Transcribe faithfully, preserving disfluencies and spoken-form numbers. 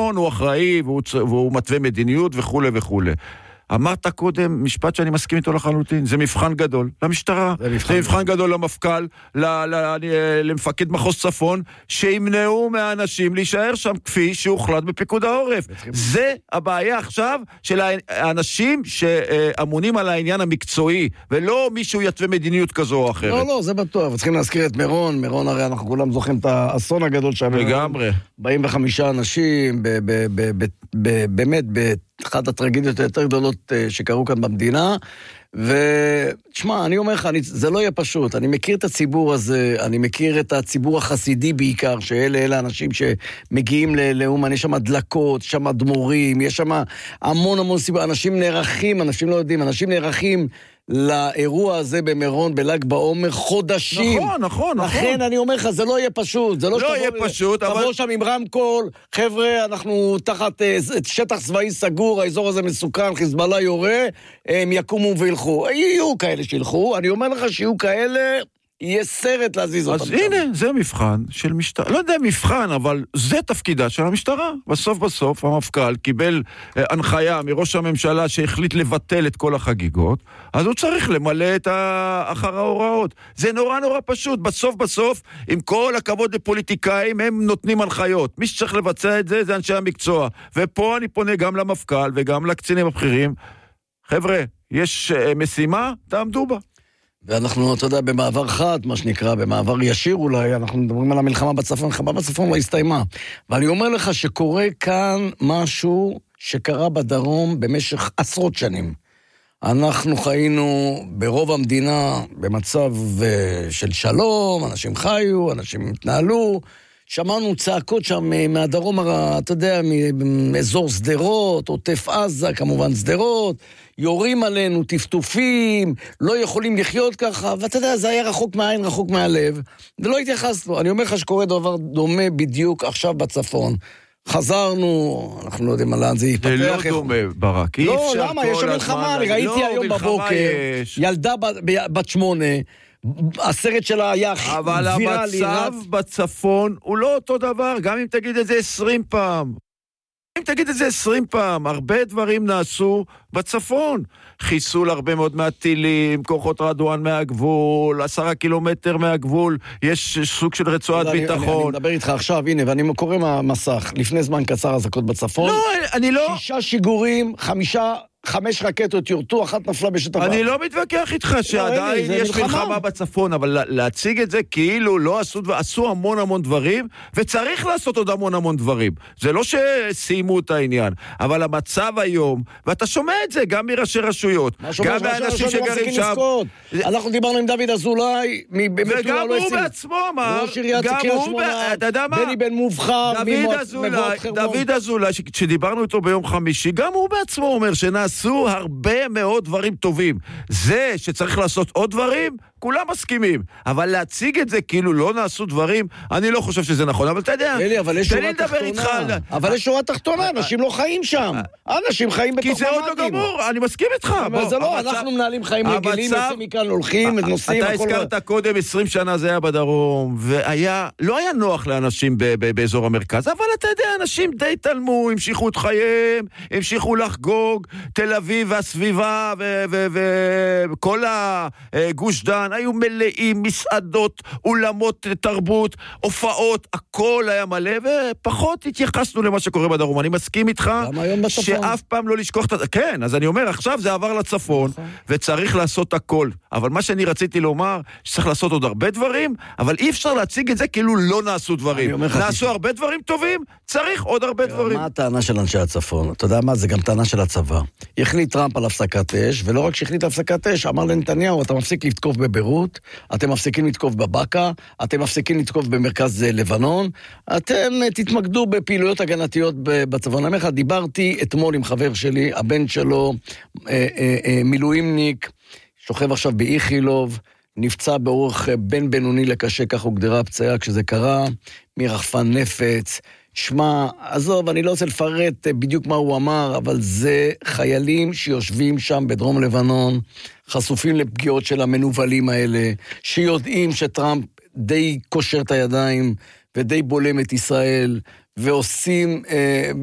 נכון, הוא אחראי, והוא, והוא מתווה מדיניות וכו' וכו'. אמרת קודם משפט שאני מסכים איתו לחלוטין, זה מבחן גדול למשטרה, זה מבחן, זה מבחן גדול למפכ"ל, ל, ל, למפקד מחוז צפון, שימנעו מהאנשים להישאר שם כפי שהוחלט בפיקוד העורף. זה הבעיה עכשיו של האנשים שאמונים על העניין המקצועי, ולא מישהו יתווה מדיניות כזו או אחרת. לא, לא, זה בטוח, וצריכים להזכיר את מירון, מירון הרי אנחנו כולם זוכרים את האסון הגדול שם. לגמרי. ארבעים וחמישה אנשים, באמת, באחת הטרגדיות היותר גדולות שקרו כאן במדינה, ותשמע, אני אומר לך, אני, זה לא יהיה פשוט, אני מכיר את הציבור הזה, אני מכיר את הציבור החסידי בעיקר, שאלה אלה אנשים שמגיעים לאומן, יש שם הדלקות, יש שם דמורים, יש שם המון המון סיבור, אנשים נערכים, אנשים לא יודעים, אנשים נערכים לאירוע הזה במירון, בל"ג בעומר, חודשים. נכון, נכון, נכון. לכן אני אומר לך, זה לא יהיה פשוט, זה לא, לא יהיה פשוט, אבל... תבוא שם עם רמקול, חבר'ה, אנחנו תחת שטח צבאי סגור, האזור הזה מסוכן, חיזבאללה יורה, הם יקומו וילכו. יהיו כאלה שילכו, אני אומר לך שיהיו כאלה... יהיה סרט להזיז אותם. אז הנה, זה מבחן של משטרה. לא יודע מבחן, אבל זה תפקידה של המשטרה. בסוף בסוף המפכ"ל קיבל אה, הנחיה מראש הממשלה שהחליט לבטל את כל החגיגות, אז הוא צריך למלא את אחר ההוראות. זה נורא נורא פשוט. בסוף בסוף, עם כל הכבוד לפוליטיקאים, הם נותנים הנחיות. מי שצריך לבצע את זה, זה אנשי המקצוע. ופה אני פונה גם למפכ"ל וגם לקצינים הבכירים. חבר'ה, יש אה, משימה, תעמדו בה. ואנחנו, אתה יודע, במעבר חד, מה שנקרא, במעבר ישיר אולי, אנחנו מדברים על המלחמה בצפון, המלחמה בצפון לא הסתיימה. ואני אומר לך שקורה כאן משהו שקרה בדרום במשך עשרות שנים. אנחנו חיינו ברוב המדינה במצב של שלום, אנשים חיו, אנשים התנהלו, שמענו צעקות שם מהדרום, אתה יודע, מאזור סדרות, עוטף עזה, כמובן סדרות, יורים עלינו, טפטופים, לא יכולים לחיות ככה, ואתה יודע, זה היה רחוק מהעין, רחוק מהלב, ולא התייחסנו. אני אומר לך שקורה דבר דומה בדיוק עכשיו בצפון. חזרנו, אנחנו לא יודעים על לאן זה יתפתח. זה לא דומה, ברק. לא, למה? יש המלחמה, אני ראיתי היום בבוקר, ילדה בת שמונה, הסרט שלה היה אבל המצב בצפון הוא לא אותו דבר, גם אם תגיד את זה עשרים פעם. אם תגיד את זה עשרים פעם, הרבה דברים נעשו בצפון. חיסול הרבה מאוד מהטילים, כוחות רדואן מהגבול, עשרה קילומטר מהגבול, יש סוג של רצועת ביטחון. אני, אני מדבר איתך עכשיו, הנה, ואני קורא מהמסך, לפני זמן קצר הזקות בצפון. לא, אני לא... שישה שיגורים, חמישה... חמש רקטות יורטו, אחת נפלה בשטח. אני לא מתווכח איתך שעדיין יש מלחמה בצפון, אבל להציג את זה כאילו לא עשו, עשו המון המון דברים, וצריך לעשות עוד המון המון דברים. זה לא שסיימו את העניין, אבל המצב היום, ואתה שומע את זה גם מראשי רשויות, גם מהאנשים שגרים שם. אנחנו דיברנו עם דוד אזולאי, וגם הוא בעצמו אמר, ראש עיריית קריית שמונה, בני בן מובחר, דוד אזולאי, כשדיברנו איתו ביום חמישי, גם הוא בעצמו אומר שנעשה עשו הרבה מאוד דברים טובים. זה שצריך לעשות עוד דברים, כולם מסכימים. אבל להציג את זה כאילו לא נעשו דברים, אני לא חושב שזה נכון. אבל אתה יודע, אלי, אבל יש שורה תחתונה. אבל יש שורה תחתונה, אנשים לא חיים שם. אנשים חיים בתוך כי זה עוד לא גמור, אני מסכים איתך. אבל זה לא, אנחנו מנהלים חיים רגילים, יוצאים מכאן, הולכים, נוסעים. אתה הזכרת קודם, עשרים שנה זה היה בדרום, והיה, לא היה נוח לאנשים באזור המרכז, אבל אתה יודע, אנשים די תלמו, המשיכו את חייהם, המשיכו לחגוג, תל אביב והסביבה וכל הגוש דן היו מלאים, מסעדות, אולמות תרבות, הופעות, הכל היה מלא, ופחות התייחסנו למה שקורה בדרום. אני מסכים איתך שאף פעם לא לשכוח את זה. כן, אז אני אומר, עכשיו זה עבר לצפון, וצריך לעשות הכל. אבל מה שאני רציתי לומר, שצריך לעשות עוד הרבה דברים, אבל אי אפשר להציג את זה כאילו לא נעשו דברים. נעשו הרבה דברים טובים, צריך עוד הרבה דברים. מה הטענה של אנשי הצפון? אתה יודע מה? זה גם טענה של הצבא. החליט טראמפ על הפסקת אש, ולא רק שהחליט על הפסקת אש, אמר לנתניהו, אתה מפסיק לתקוף בביירות, אתם מפסיקים לתקוף בבקה, אתם מפסיקים לתקוף במרכז לבנון, אתם תתמקדו בפעילויות הגנתיות בצפון. אני אומר לך, דיברתי אתמול עם חבר שלי, הבן שלו, אה, אה, אה, מילואימניק, שוכב עכשיו באיכילוב, נפצע באורך בין בינוני לקשה, כך הוגדרה הפצעה כשזה קרה, מרחפן נפץ. שמע, עזוב, אני לא רוצה לפרט בדיוק מה הוא אמר, אבל זה חיילים שיושבים שם בדרום לבנון, חשופים לפגיעות של המנובלים האלה, שיודעים שטראמפ די קושר את הידיים, ודי בולם את ישראל, ועושים... אה,